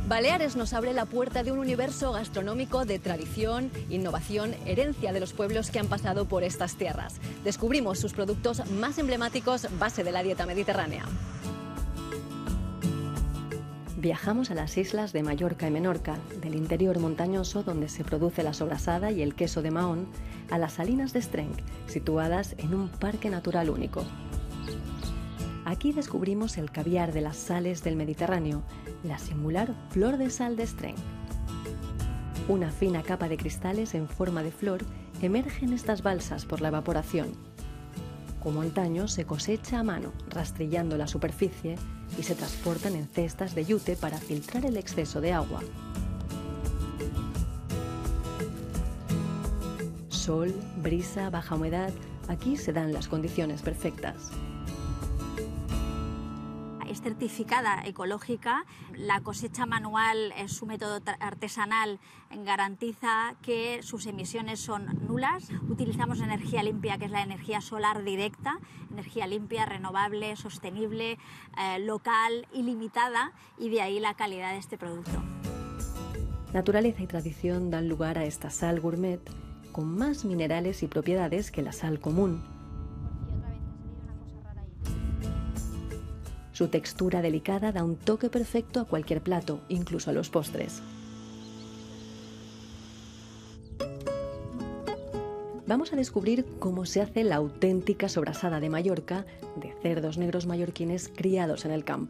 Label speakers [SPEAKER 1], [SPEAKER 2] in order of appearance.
[SPEAKER 1] Baleares nos abre la puerta de un universo gastronómico de tradición, innovación, herencia de los pueblos que han pasado por estas tierras. Descubrimos sus productos más emblemáticos, base de la dieta mediterránea. Viajamos a las islas de Mallorca y Menorca, del interior montañoso donde se produce la sobrasada y el queso de Mahón, a las salinas de Estrenc, situadas en un parque natural único. Aquí descubrimos el caviar de las sales del Mediterráneo, la singular flor de sal de Estrenc. Una fina capa de cristales en forma de flor emerge en estas balsas por la evaporación. Como antaño, se cosecha a mano, rastrillando la superficie, y se transportan en cestas de yute para filtrar el exceso de agua. Sol, brisa, baja humedad, aquí se dan las condiciones perfectas.
[SPEAKER 2] Es certificada ecológica, la cosecha manual, su método artesanal garantiza que sus emisiones son nulas. Utilizamos energía limpia, que es la energía solar directa, energía limpia, renovable, sostenible, local, ilimitada, y de ahí la calidad de este producto.
[SPEAKER 1] Naturaleza y tradición dan lugar a esta sal gourmet con más minerales y propiedades que la sal común. Su textura delicada da un toque perfecto a cualquier plato, incluso a los postres. Vamos a descubrir cómo se hace la auténtica sobrasada de Mallorca de cerdos negros mallorquines criados en el campo.